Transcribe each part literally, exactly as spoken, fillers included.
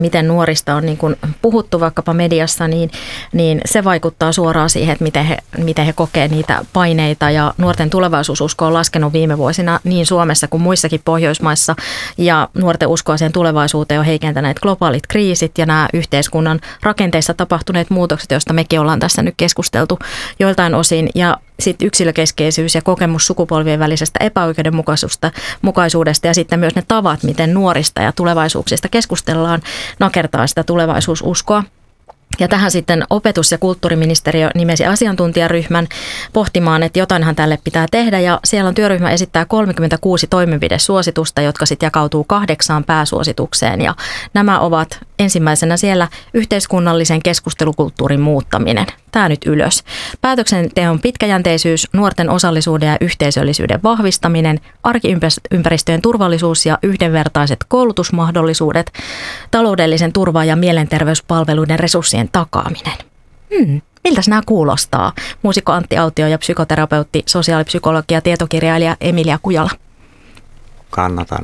miten nuorista on niin kuin puhuttu vaikkapa mediassa, niin, niin se vaikuttaa suoraan siihen, että miten he, miten he kokee niitä paineita. Ja nuorten tulevaisuususko on laskenut viime vuosina niin Suomessa kuin muissakin Pohjoismaissa. Ja nuorten uskoa siihen tulevaisuuteen on heikentäneet globaalit kriisit ja nämä yhteiskunnan rakenteissa tapahtuneet muutokset, joista mekin ollaan tässä nyt keskusteltu joiltain osin. Ja sitten yksilökeskeisyys ja kokemus sukupolvien välisestä epäoikeudenmukaisuudesta ja sitten myös ne tavat, miten nuorista ja tulevaisuuksista keskustellaan, nakertaa sitä tulevaisuususkoa. Ja tähän sitten opetus- ja kulttuuriministeriö nimesi asiantuntijaryhmän pohtimaan, että jotainhan tälle pitää tehdä. Ja siellä on työryhmä esittää kolmekymmentäkuusi toimenpidesuositusta, jotka sitten jakautuu kahdeksaan pääsuositukseen. Ja nämä ovat ensimmäisenä siellä yhteiskunnallisen keskustelukulttuurin muuttaminen. Tämä nyt ylös. Päätöksenteon pitkäjänteisyys, nuorten osallisuuden ja yhteisöllisyyden vahvistaminen, arkiympäristöjen turvallisuus ja yhdenvertaiset koulutusmahdollisuudet, taloudellisen turva- ja mielenterveyspalveluiden resurssien takaaminen. Hmm. Miltäs nämä kuulostaa? Muusikko Antti Autio ja psykoterapeutti, sosiaalipsykologi ja tietokirjailija Emilia Kujala. Kannatan.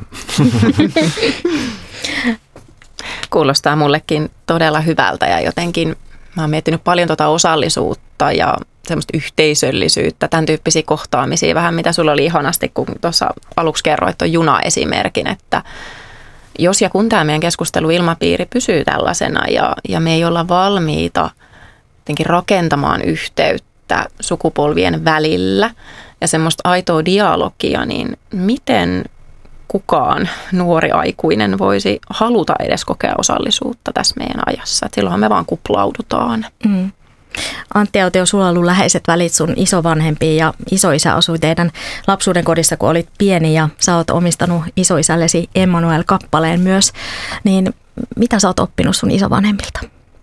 Kuulostaa mullekin todella hyvältä ja jotenkin mä oon miettinyt paljon tuota osallisuutta ja semmoista yhteisöllisyyttä, tämän tyyppisiä kohtaamisia, vähän mitä sulla oli ihanasti, kun tuossa aluksi kerroit tuon juna-esimerkin, että jos ja kun tämä meidän keskusteluilmapiiri pysyy tällaisena ja, ja me ei olla valmiita jotenkin rakentamaan yhteyttä sukupolvien välillä ja semmoista aitoa dialogia, niin miten kukaan nuori aikuinen voisi haluta edes kokea osallisuutta tässä meidän ajassa. Et silloinhan me vaan kuplaudutaan. Mm. Antti Autio, sulla on ollut läheiset välit sun isovanhempiin ja isoisä asui teidän lapsuuden kodissa, kun olit pieni ja sä oot omistanut isoisällesi Emmanuel-kappaleen myös. Niin mitä sä oot oppinut sun isovanhemmilta?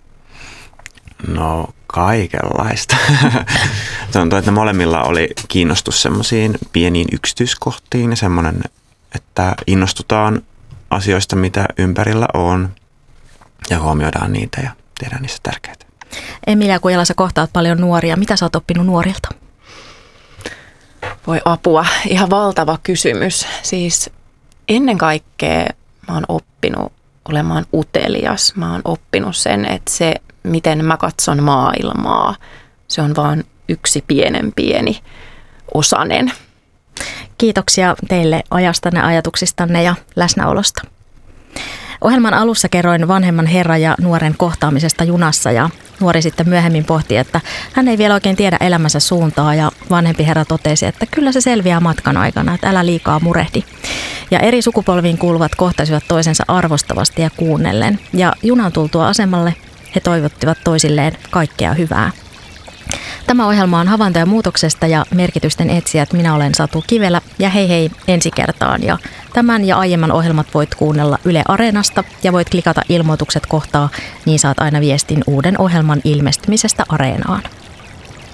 No kaikenlaista. Tuntuu, että molemmilla oli kiinnostus semmoisiin pieniin yksityiskohtiin ja semmoinen, että innostutaan asioista, mitä ympärillä on ja huomioidaan niitä ja tehdään niistä tärkeitä. Emilia Kujala, sä kohtaat paljon nuoria. Mitä sä oot oppinut nuorilta? Voi apua. Ihan valtava kysymys. Siis ennen kaikkea mä oon oppinut olemaan utelias. Mä oon oppinut sen, että se, miten mä katson maailmaa, se on vaan yksi pienen pieni osanen. Kiitoksia teille ajastanne, ajatuksistanne ja läsnäolosta. Ohjelman alussa kerroin vanhemman herran ja nuoren kohtaamisesta junassa ja nuori sitten myöhemmin pohti, että hän ei vielä oikein tiedä elämänsä suuntaa ja vanhempi herra totesi, että kyllä se selviää matkan aikana, että älä liikaa murehdi. Ja eri sukupolviin kuuluvat kohtasivat toisensa arvostavasti ja kuunnellen ja junan tultua asemalle he toivottivat toisilleen kaikkea hyvää. Tämä ohjelma on havaintoja muutoksesta ja merkitysten etsijät. Minä olen Satu Kivelä ja hei hei ensi kertaan. Ja tämän ja aiemman ohjelmat voit kuunnella Yle Areenasta ja voit klikata ilmoitukset kohtaa, niin saat aina viestin uuden ohjelman ilmestymisestä Areenaan.